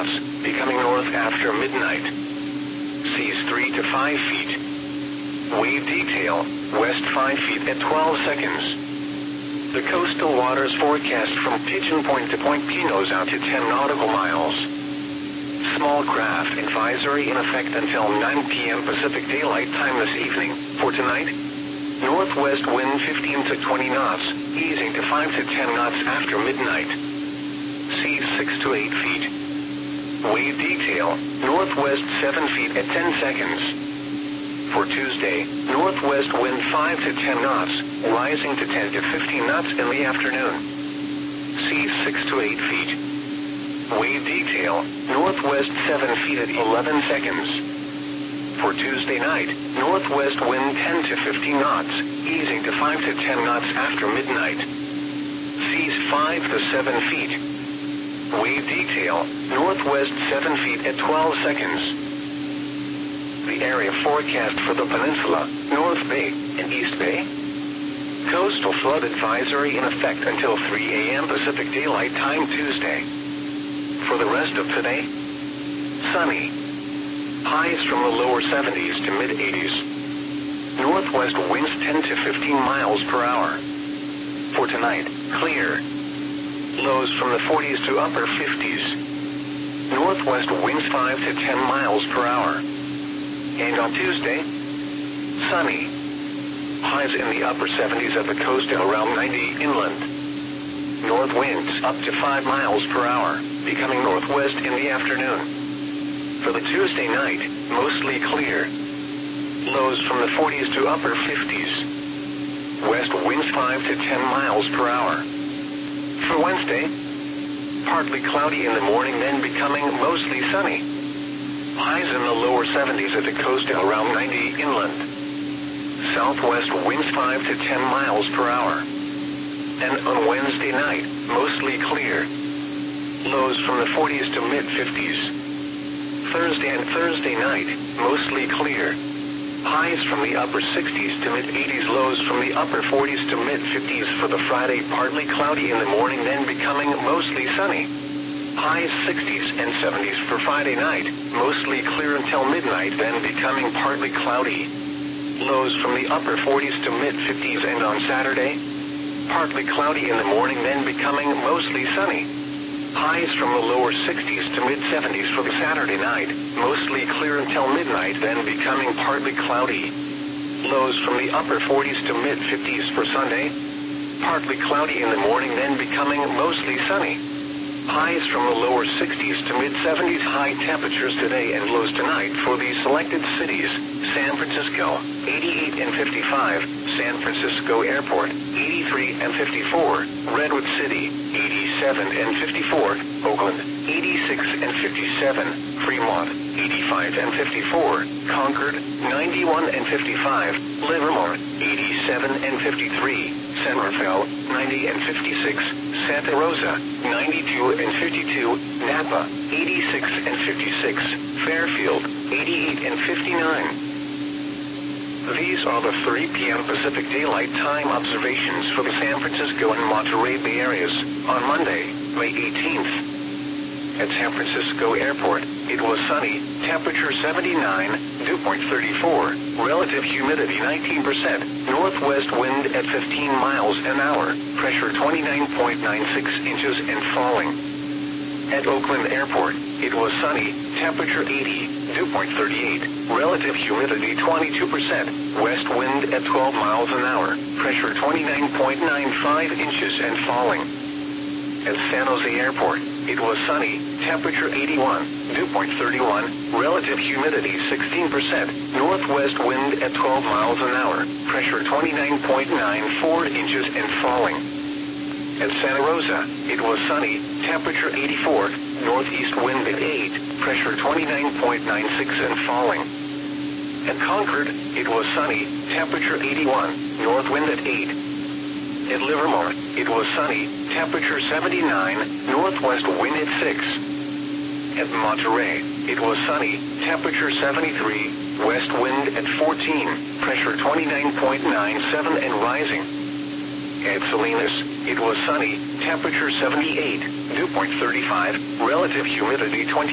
knots, becoming north after midnight. Seas 3 to 5 feet. Wave detail, west 5 feet at 12 seconds. The coastal waters forecast from Pigeon Point to Point Pinos out to 10 nautical miles. Small craft advisory in effect until 9 p.m. Pacific Daylight Time this evening. For tonight, northwest wind 15 to 20 knots, easing to 5 to 10 knots after midnight. Seas 6 to 8 feet. Wave detail, northwest 7 feet at 10 seconds. For Tuesday, northwest wind 5 to 10 knots, rising to 10 to 15 knots in the afternoon. Seas 6 to 8 feet. Wave detail, northwest 7 feet at 11 seconds. For Tuesday night, northwest wind 10 to 15 knots, easing to 5 to 10 knots after midnight. Seas 5 to 7 feet. Wave detail, northwest 7 feet at 12 seconds. The area forecast for the peninsula, North Bay and East Bay. Coastal flood advisory in effect until 3 a.m. Pacific Daylight Time Tuesday. For the rest of today, sunny. Highs from the lower 70s to mid-80s. Northwest winds 10 to 15 miles per hour. For tonight, clear. Lows from the 40s to upper 50s. Northwest winds 5 to 10 miles per hour. And on Tuesday, sunny. Highs in the upper 70s at the coast and around 90 inland. North winds up to 5 miles per hour, becoming northwest in the afternoon. For the Tuesday night, mostly clear. Lows from the 40s to upper 50s. West winds 5 to 10 miles per hour. For Wednesday, partly cloudy in the morning, then becoming mostly sunny. Highs in the lower 70s at the coast and around 90 inland. Southwest winds 5 to 10 miles per hour. And on Wednesday night, mostly clear. Lows from the 40s to mid-50s. Thursday and Thursday night, mostly clear. Highs from the upper 60s to mid-80s, lows from the upper 40s to mid-50s. For the Friday, partly cloudy in the morning, then becoming mostly sunny. Highs 60s and 70s for Friday night, mostly clear until midnight, then becoming partly cloudy. Lows from the upper 40s to mid-50s, and on Saturday, partly cloudy in the morning, then becoming mostly sunny. Highs from the lower 60s to mid-70s for the Saturday night, mostly clear until midnight, then becoming partly cloudy. Lows from the upper 40s to mid-50s for Sunday, partly cloudy in the morning, then becoming mostly sunny. Highs from the lower 60s to mid-70s. High temperatures today and lows tonight for the selected cities. San Francisco, 88 and 55. San Francisco Airport, 83 and 54. Redwood City, 87 and 54. Oakland, 86 and 57. Fremont, 85 and 54. Concord, 91 and 55. Livermore, 87 and 53. San Rafael, 90 and 56. Santa Rosa, 92 and 52. Napa, 86 and 56. Fairfield, 88 and 59. These are the 3 p.m. Pacific Daylight Time observations for the San Francisco and Monterey Bay areas on Monday, May 18th. At San Francisco Airport, it was sunny, temperature 79, dew point 34, relative humidity 19%, northwest wind at 15 miles an hour, pressure 29.96 inches and falling. At Oakland Airport, it was sunny, temperature 80, dew point 38, relative humidity 22%, west wind at 12 miles an hour, pressure 29.95 inches and falling. At San Jose Airport, it was sunny, temperature 81, dew point 31, relative humidity 16%, northwest wind at 12 miles an hour, pressure 29.94 inches and falling. At Santa Rosa, it was sunny, temperature 84, northeast wind at 8, pressure 29.96 and falling. At Concord, it was sunny, temperature 81, north wind at 8. At Livermore, it was sunny, temperature 79, northwest wind at 6. At Monterey, it was sunny, temperature 73, west wind at 14, pressure 29.97 and rising. At Salinas, it was sunny, temperature 78, dew point 35, relative humidity 20.